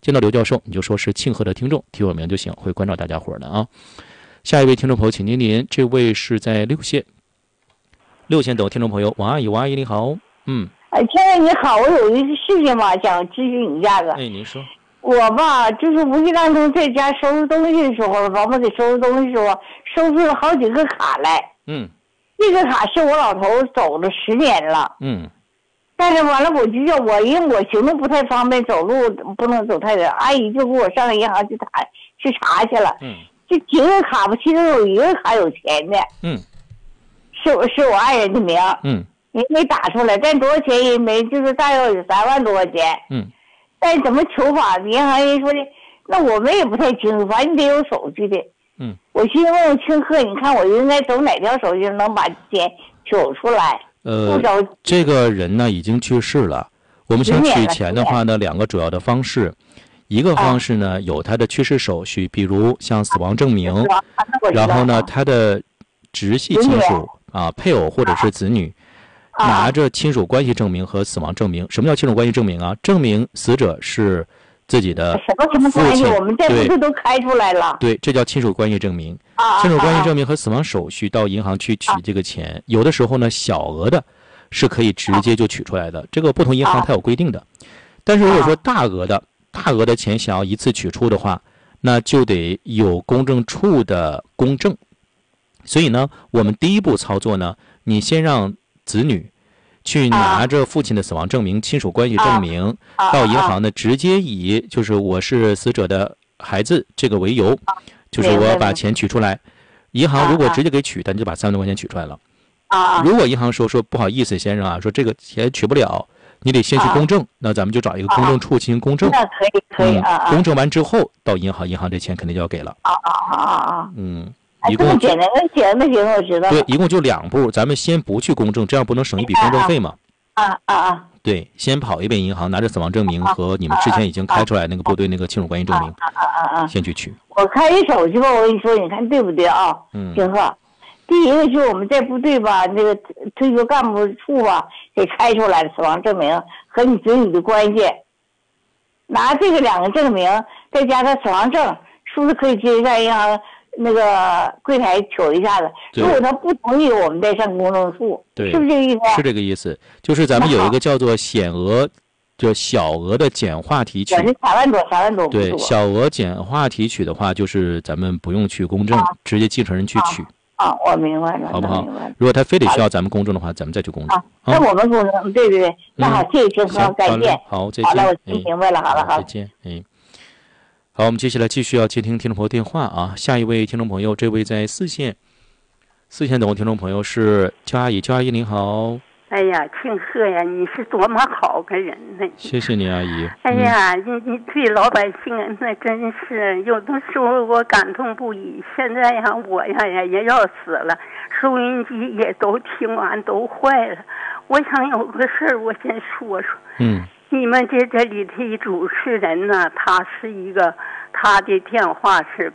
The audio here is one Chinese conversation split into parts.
见到刘教授，你就说是庆贺的听众，提我名就行，会关照大家伙的啊。下一位听众朋友，请您，这位是在6县等听众朋友，王阿姨，王阿姨你好， 先生你好，我有一个事情吧，想咨询你一下子。 您说。 我吧，就是无意当中在家收拾东西的时候，往我给收拾东西的时候，收拾了好几个卡来。这个卡是我老头走了10年了。但是完了，我就叫我，因为我行动不太方便，走路不能走太远。阿姨就给我上银行去查去了。这几个卡吧，其中有一个卡有钱的。是我爱人的名。也没打出来，但多少钱也没，就是大约有3万多块钱。但是怎么求法？银行人说的，那我们也不太清楚，反正你得有手续的。我寻思问问庆贺，你看我应该走哪条手续能把钱取出来？ 这个人呢已经去世了。我们想取钱的话呢，2个主要的方式，一个方式呢有他的去世手续，比如像死亡证明，然后呢他的直系亲属配偶或者是子女。拿着亲属关系证明和死亡证明。什么叫亲属关系证明啊？证明死者是自己的什么关系？我们这不是都开出来了？ 对，这叫亲属关系证明。亲属关系证明和死亡手续到银行去取这个钱，有的时候呢小额的是可以直接就取出来的，这个不同银行它有规定的。但是如果说大额的钱想要一次取出的话，那就得有公证处的公证。所以呢，我们第一步操作呢，你先让子女去拿着父亲的死亡证明、亲属关系证明到银行呢，直接以就是我是死者的孩子这个为由，就是我把钱取出来。银行如果直接给取的，你就把3万多块钱取出来了。如果银行说不好意思先生啊，说这个钱取不了，你得先去公证，那咱们就找一个公证处进行公证。 那可以公证完之后到银行这钱肯定就要给了。一共简单的行，我知道。 对，一共就2步，咱们先不去公证，这样不能省一笔公证费嘛。对，先跑一遍银行，拿着死亡证明和你们之前已经开出来那个部队那个亲属关系证明，先去取。 我开一手续吧，我跟你说，你看对不对啊？庆贺，第一个就是我们在部队吧，那个退休干部处吧给开出来的死亡证明和你子女的关系，拿这个2个证明再加上死亡证，是不是可以直接在银行那个柜台取一下子？如果他不同意，我们再上公证处， 对， 是不是这个意思？ 是这个意思，就是咱们有一个叫做显额，就小额的简化提取。 3万多。 对，小额简化提取的话，就是咱们不用去公证，直接继承人去取。 我明白了， 好不好？如果他非得需要咱们公证的话，咱们再去公证。 那我们公证，对，那好，谢谢庆贺，再见。 好，再见。 好了，我听明白了，好了， 再见。好，我们接下来继续要接听听众朋友电话啊。下一位听众朋友，这位在4县等听众朋友是焦阿姨，焦阿姨您好。 哎呀，庆贺呀，你是多么好个人呢！ 谢谢你，阿姨。 哎呀，你对老百姓那真是有的时候我感动不已。现在呀，我呀也要死了，收音机也都听完都坏了。我想有个事儿，我先说说。你们这里的主持人呢，他的电话是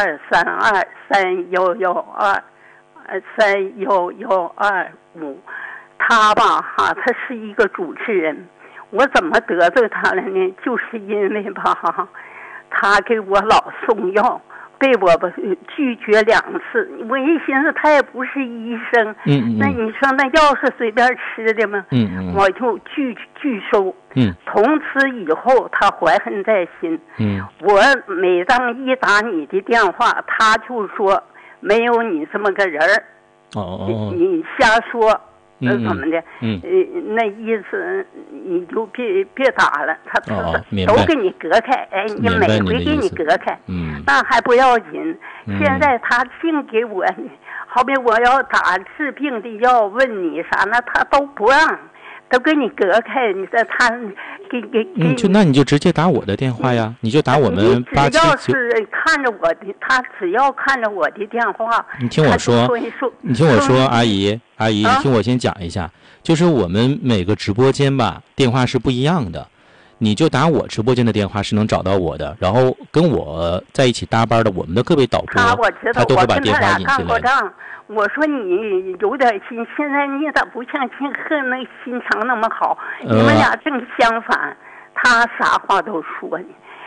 823231123125，他吧他是一个主持人，我怎么得罪他了呢？就是因为吧，他给我老送药，被我拒绝2次。我一寻思他也不是医生，那你说那药是随便吃的吗？我就拒收。从此以后他怀恨在心。我每当一打你的电话，他就说没有你这么个人儿。你瞎说。怎么的？那意思你就别打了，他都给你隔开。你每回给你隔开，那还不要紧。现在他净给我，好比我要打治病的药，问你啥呢，他都不让，都给你隔开。你这他那你就直接打我的电话呀，你就打我们87。 只要是看着我的，他只要看着我的电话， 你听我说，阿姨，你听我先讲一下，就是我们每个直播间吧，电话是不一样的，你就打我直播间的电话是能找到我的，然后跟我在一起搭班的我们的各位导播，他都会把电话引进来。 我说你有点心，现在你咋不像庆贺那心肠那么好？你们俩正相反，他啥话都说呢。